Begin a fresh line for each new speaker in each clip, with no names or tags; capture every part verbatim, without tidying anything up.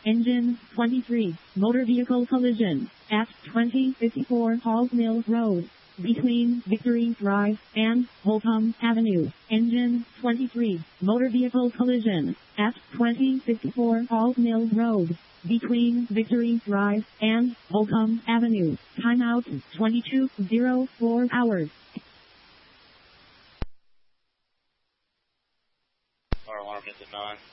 Engine twenty-three, motor vehicle collision, at twenty fifty-four Halls Mills Road, between Victory Drive and Holcomb Avenue. Engine twenty-three, motor vehicle collision, at twenty fifty-four Halls Mills Road, between Victory Drive and Holcomb Avenue. Timeout twenty-two oh four hours.
Fire alarm is at nine.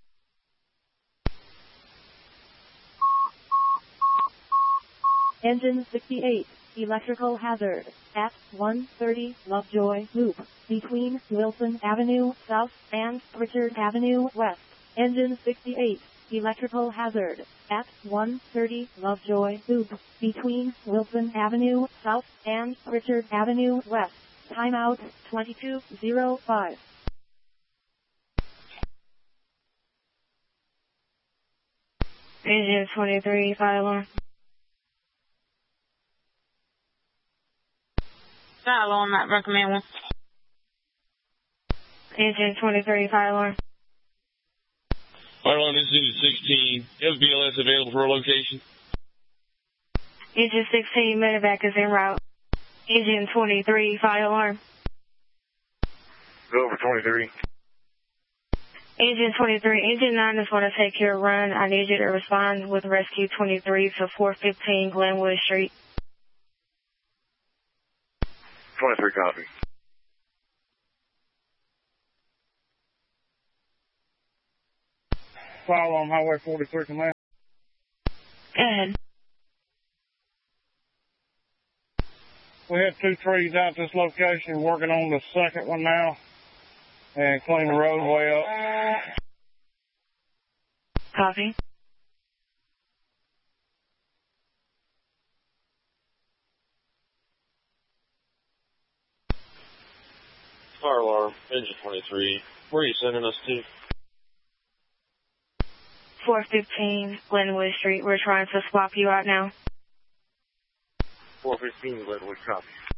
Engine sixty-eight, electrical hazard, at one thirty Lovejoy Loop, between Wilson Avenue South and Pritchard Avenue West. Engine sixty-eight, electrical hazard, at one thirty Lovejoy Loop, between Wilson Avenue South and Pritchard Avenue West. Timeout twenty-two oh five.
Engine twenty-three, fire alarm.
Fire alarm, not recommend one.
Engine twenty-three, fire alarm.
Fire alarm, this is Engine sixteen. Is B L S available for a location?
Engine sixteen, medevac is en route. Engine twenty-three, fire alarm.
Go over twenty-three.
Engine twenty-three, Engine nine is going to take your run. I need you to respond with Rescue twenty-three to four fifteen Glenwood Street.
twenty-three, copy.
Fire alarm, Highway forty-three, command.
Go ahead.
We have two trees out at this location, working on the second one now, and clean the roadway up.
Copy.
Fire alarm, Engine twenty-three. Where are you sending us to?
four fifteen Glenwood Street. We're trying to swap you out now.
four fifteen, Glenwood, copy.